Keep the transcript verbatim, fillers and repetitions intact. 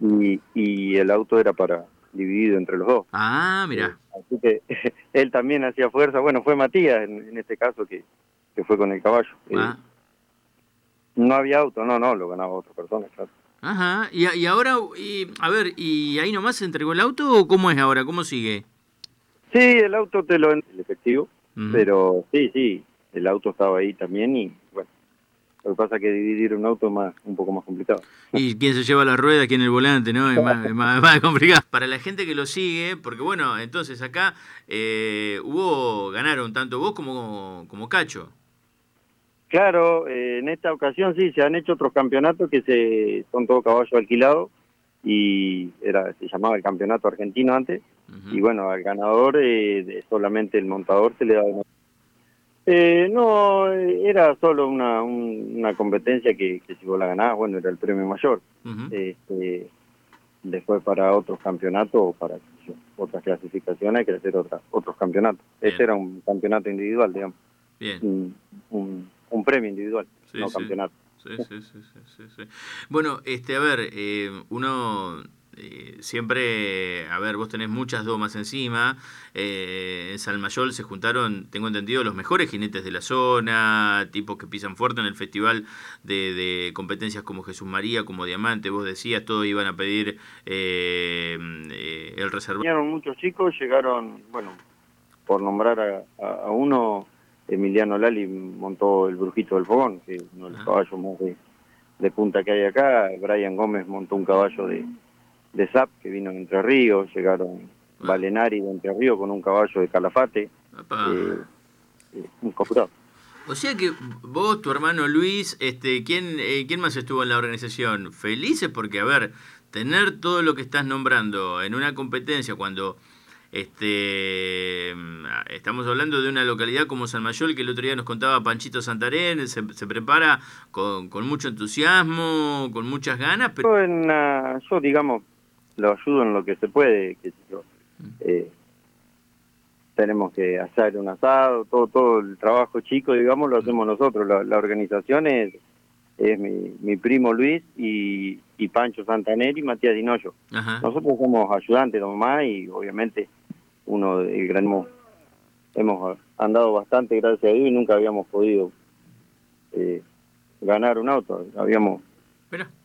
y, y el auto era para dividido entre los dos. Ah, Eh, mira. así que él también hacía fuerza. Bueno, fue Matías en, en este caso que, que fue con el caballo. Eh, Ah, no había auto, no, no, lo ganaba otra persona, claro. ajá. Y, a- y ahora, y, a ver, ¿y ahí nomás se entregó el auto o cómo es ahora? ¿Cómo sigue? Sí, el auto te lo el efectivo, Ujú. pero sí, sí, el auto estaba ahí también y bueno, lo que pasa es que dividir un auto es más, un poco más complicado. Y quién se lleva la rueda, quién el volante, ¿no? Es más, es más, es más complicado. Para la gente que lo sigue, porque bueno, entonces acá eh, hubo, ganaron tanto vos como, como Cacho. Claro, eh, en esta ocasión sí, se han hecho otros campeonatos que se son todo caballo alquilado y era se llamaba el campeonato argentino antes y Ujú. bueno, al ganador eh, de- solamente el montador se le daba. Eh, no, eh, era solo una, un- una competencia que, que si vos la ganabas, bueno, era el premio mayor. Ujú. Este, después para otros campeonatos o para qué sé yo, otras clasificaciones hay que hacer otra, otros campeonatos. Este Bien, era un campeonato individual, digamos, bien. un, un, un premio individual, Sí, no sí. campeonato. Sí, sí, sí, sí, sí, sí. Bueno, este, a ver, eh, uno eh, siempre, a ver, vos tenés muchas domas encima. Eh, en Salmayol se juntaron, tengo entendido, los mejores jinetes de la zona, tipos que pisan fuerte en el festival de, de competencias como Jesús María, como Diamante, vos decías, todos iban a pedir eh, eh, el reservado. Vinieron muchos chicos, llegaron, bueno, por nombrar a, a, a uno, Emiliano Lali montó el Brujito del Fogón, que es uno de los caballos más de, de punta que hay acá. Brian Gómez montó un caballo de, de S A P que vino de Entre Ríos, llegaron Ah, Valenari de Entre Ríos con un caballo de Calafate, papá. eh, eh, un copurado. O sea que vos, tu hermano Luis, este, ¿quién, eh, ¿quién más estuvo en la organización? Felices porque, a ver, tener todo lo que estás nombrando en una competencia cuando este, estamos hablando de una localidad como San Mayol que el otro día nos contaba Panchito Santarén, se, se prepara con, con mucho entusiasmo, con muchas ganas, pero... Yo, en, uh, yo, digamos, lo ayudo en lo que se puede, que yo, eh, tenemos que hacer un asado, todo todo el trabajo chico, digamos, lo hacemos nosotros. La, la organización es, es mi, mi primo Luis y, y Pancho Santaner y Matías Dinoyo. Ajá. Nosotros somos ayudantes nomás y obviamente uno del gran... Hemos, hemos andado bastante, gracias a Dios, y nunca habíamos podido eh, ganar un auto. Habíamos Mira.